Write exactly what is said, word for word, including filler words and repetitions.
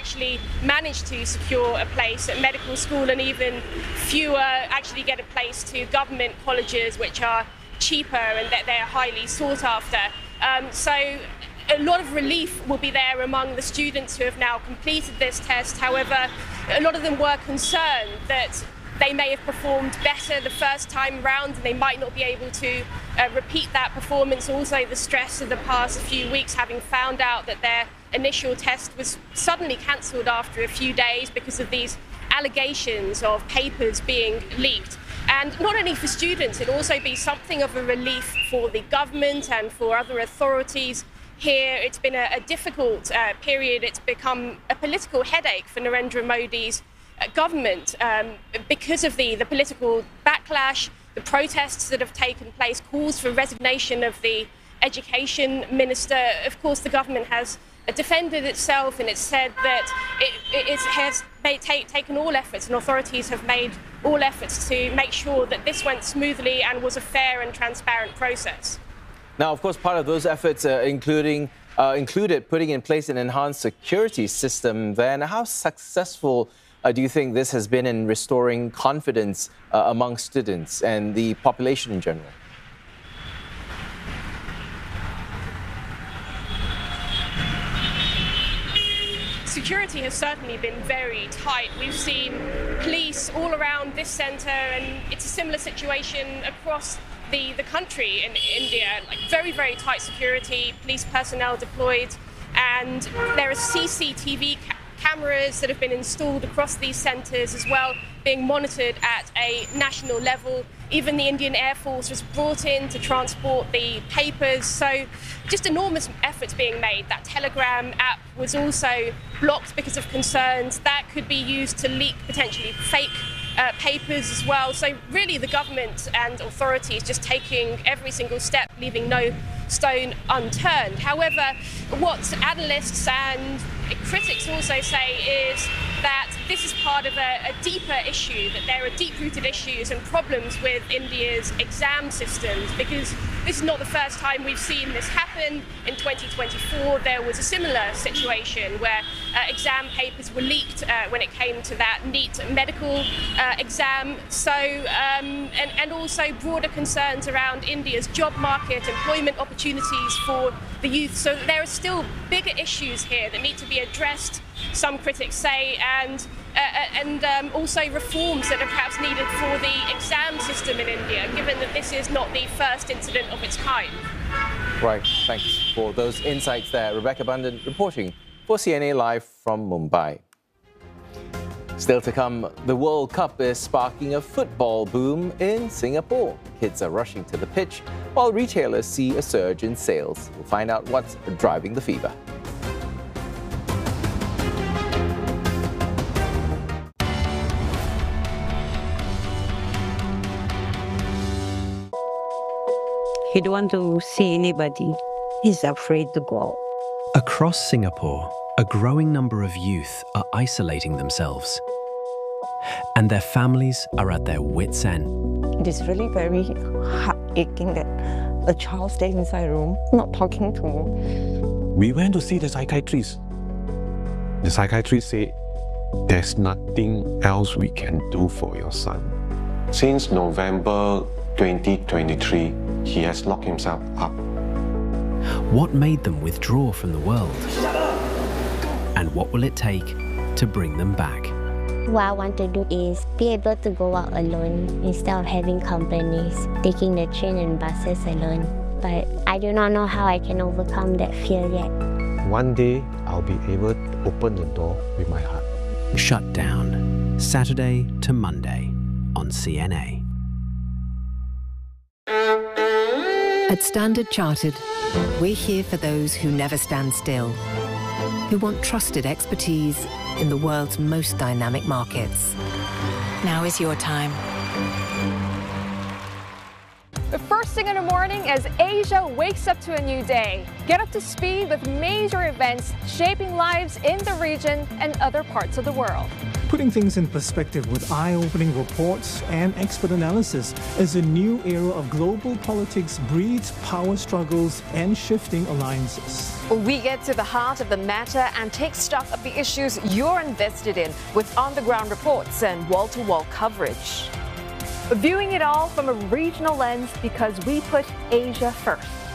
actually manage to secure a place at medical school, and even fewer actually get a place to government colleges, which are cheaper and that they're highly sought after. Um, so a lot of relief will be there among the students who have now completed this test. However, a lot of them were concerned that they may have performed better the first time round and they might not be able to uh, repeat that performance. Also, the stress of the past few weeks, having found out that their initial test was suddenly cancelled after a few days because of these allegations of papers being leaked. And not only for students, it'll also be something of a relief for the government and for other authorities. Here, it's been a, a difficult uh, period. It's become a political headache for Narendra Modi's uh, government um, because of the, the political backlash, the protests that have taken place, calls for resignation of the education minister. Of course, the government has defended itself, and it's said that it, it has made, take, taken all efforts, and authorities have made all efforts to make sure that this went smoothly and was a fair and transparent process. Now, of course, part of those efforts uh, including, uh, included putting in place an enhanced security system there. And how successful uh, do you think this has been in restoring confidence uh, among students and the population in general? Security has certainly been very tight. We've seen police all around this centre, and it's a similar situation across the, the country in India. Like very, very tight security, police personnel deployed, and there are C C T V ca cameras that have been installed across these centres as well, being monitored at a national level. Even the Indian Air Force was brought in to transport the papers. So just enormous efforts being made. That Telegram app was also blocked because of concerns that could be used to leak potentially fake uh, papers as well. So really the government and authorities just taking every single step, leaving no stone unturned. However, what analysts and critics also say is that this is part of a, a deeper issue, that there are deep-rooted issues and problems with India's exam systems, because this is not the first time we've seen this happen. In twenty twenty-four, there was a similar situation where uh, exam papers were leaked uh, when it came to that NEET medical uh, exam. So, um, and, and also broader concerns around India's job market, employment opportunities for the youth. So there are still bigger issues here that need to be addressed, some critics say, and uh, and um, also reforms that are perhaps needed for the exam system in India, given that this is not the first incident of its kind. Right, thanks for those insights there. Rebecca Bundan reporting for C N A Live from Mumbai. Still to come, the World Cup is sparking a football boom in Singapore. Kids are rushing to the pitch, while retailers see a surge in sales. We'll find out what's driving the fever. He don't want to see anybody. He's afraid to go out. Across Singapore, a growing number of youth are isolating themselves, and their families are at their wits' end. It is really very heart-aching that a child stays inside a room, not talking to me. We went to see the psychiatrist. The psychiatrist said, there's nothing else we can do for your son. Since November twenty twenty-three, he has locked himself up. What made them withdraw from the world? And what will it take to bring them back? What I want to do is be able to go out alone instead of having companies, taking the train and buses alone. But I do not know how I can overcome that fear yet. One day, I'll be able to open the door with my heart. Shut Down, Saturday to Monday on C N A. At Standard Chartered, we're here for those who never stand still, who want trusted expertise in the world's most dynamic markets. Now is your time. The first thing in the morning as Asia wakes up to a new day. Get up to speed with major events shaping lives in the region and other parts of the world. Putting things in perspective with eye-opening reports and expert analysis as a new era of global politics breeds power struggles and shifting alliances. We get to the heart of the matter and take stock of the issues you're invested in with on-the-ground reports and wall-to-wall coverage. Viewing it all from a regional lens because we put Asia first.